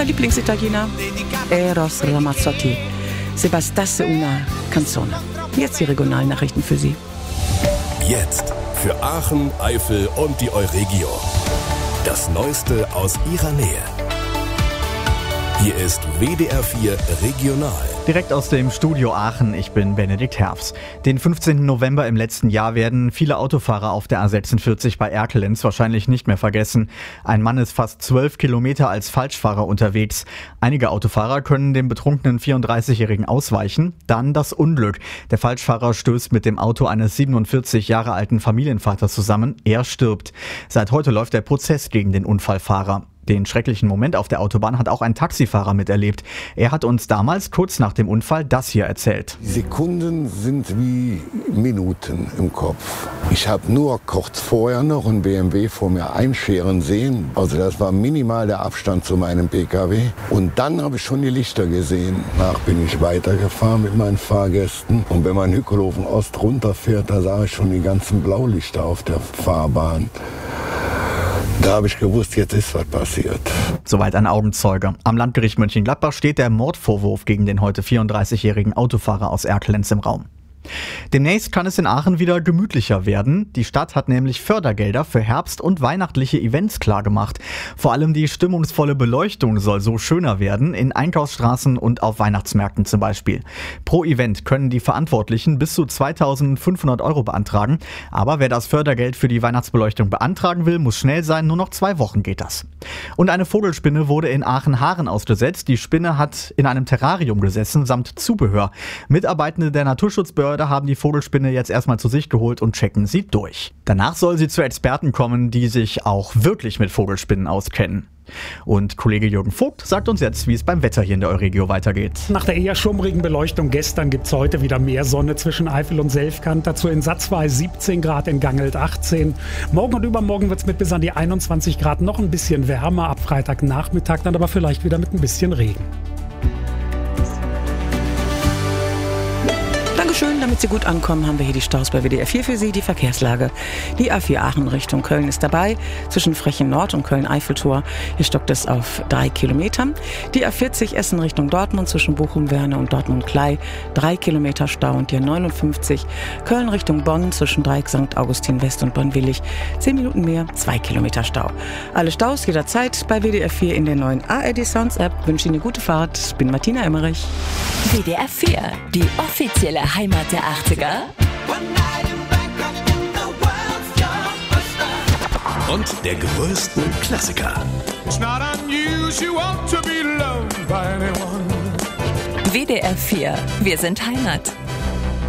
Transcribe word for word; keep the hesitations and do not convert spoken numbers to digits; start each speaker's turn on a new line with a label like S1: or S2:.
S1: Unser Lieblingsitaliener, Eros Ramazzotti. Se bastasse una canzone. Jetzt die Regionalnachrichten für Sie.
S2: Jetzt für Aachen, Eifel und die Euregio. Das Neueste aus ihrer Nähe. Hier ist W D R vier Regional.
S3: Direkt aus dem Studio Aachen, ich bin Benedikt Herfs. Den fünfzehnten November im letzten Jahr werden viele Autofahrer auf der A sechsundvierzig bei Erkelenz wahrscheinlich nicht mehr vergessen. Ein Mann ist fast zwölf Kilometer als Falschfahrer unterwegs. Einige Autofahrer können dem betrunkenen vierunddreißigjährigen ausweichen. Dann das Unglück. Der Falschfahrer stößt mit dem Auto eines siebenundvierzig Jahre alten Familienvaters zusammen. Er stirbt. Seit heute läuft der Prozess gegen den Unfallfahrer. Den schrecklichen Moment auf der Autobahn hat auch ein Taxifahrer miterlebt. Er hat uns damals kurz nach dem Unfall das hier erzählt.
S4: Die Sekunden sind wie Minuten im Kopf. Ich habe nur kurz vorher noch einen B M W vor mir einscheren sehen. Also das war minimal der Abstand zu meinem P K W. Und dann habe ich schon die Lichter gesehen. Danach bin ich weitergefahren mit meinen Fahrgästen. Und wenn man Hückelhofen Ost runterfährt, da sah ich schon die ganzen Blaulichter auf der Fahrbahn. Da habe ich gewusst, jetzt ist was passiert.
S3: Soweit ein Augenzeuge. Am Landgericht Mönchengladbach steht der Mordvorwurf gegen den heute vierunddreißigjährigen Autofahrer aus Erkelenz im Raum. Demnächst kann es in Aachen wieder gemütlicher werden. Die Stadt hat nämlich Fördergelder für Herbst- und weihnachtliche Events klargemacht. Vor allem die stimmungsvolle Beleuchtung soll so schöner werden, in Einkaufsstraßen und auf Weihnachtsmärkten zum Beispiel. Pro Event können die Verantwortlichen bis zu zweitausendfünfhundert Euro beantragen. Aber wer das Fördergeld für die Weihnachtsbeleuchtung beantragen will, muss schnell sein. Nur noch zwei Wochen geht das. Und eine Vogelspinne wurde in Aachen-Haaren ausgesetzt. Die Spinne hat in einem Terrarium gesessen, samt Zubehör. Mitarbeitende der Naturschutzbehörde haben die Vogelspinne jetzt erstmal zu sich geholt und checken sie durch. Danach soll sie zu Experten kommen, die sich auch wirklich mit Vogelspinnen auskennen. Und Kollege Jürgen Vogt sagt uns jetzt, wie es beim Wetter hier in der Euregio weitergeht.
S5: Nach der eher schummrigen Beleuchtung gestern gibt es heute wieder mehr Sonne zwischen Eifel und Selfkant. Dazu in Satzweis siebzehn Grad, in Gangelt achtzehn. Morgen und übermorgen wird es mit bis an die einundzwanzig Grad noch ein bisschen wärmer. Ab Freitagnachmittag dann aber vielleicht wieder mit ein bisschen Regen.
S1: Dankeschön, damit Sie gut ankommen, haben wir hier die Staus bei W D R vier für Sie, die Verkehrslage. Die A vier Aachen Richtung Köln ist dabei, zwischen Frechen Nord und Köln-Eiffeltor. Hier stockt es auf drei Kilometern. Die A vierzig Essen Richtung Dortmund, zwischen Bochum-Werne und Dortmund-Klei, drei Kilometer Stau. Und die A neunundfünfzig Köln Richtung Bonn, zwischen Dreieck Sankt Augustin West und Bonn-Willig, zehn Minuten mehr, zwei Kilometer Stau. Alle Staus jederzeit bei W D R vier in der neuen A R D Sounds App. Wünsche Ihnen eine gute Fahrt. Ich bin Martina Emmerich.
S6: W D R vier, die offizielle Heimat der achtziger.
S2: Und der größten Klassiker.
S6: W D R vier, wir sind Heimat.